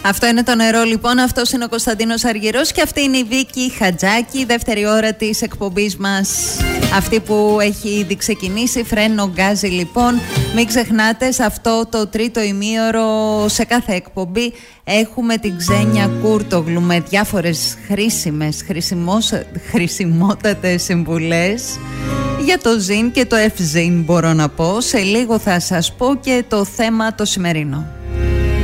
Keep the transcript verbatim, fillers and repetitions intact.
Αυτό είναι το νερό λοιπόν, αυτός είναι ο Κωνσταντίνος Αργυρός και αυτή είναι η Βίκη Χατζάκη, δεύτερη ώρα της εκπομπής μας, αυτή που έχει ήδη ξεκινήσει. Φρένο γκάζι λοιπόν. Μην ξεχνάτε, σε αυτό το τρίτο ημίωρο σε κάθε εκπομπή έχουμε την Ξένια Κούρτογλου με διάφορες χρήσιμες, χρησιμότατες συμβουλές για το ζήν και το ευζήν, μπορώ να πω. Σε λίγο θα σας πω και το θέμα το σημερινό.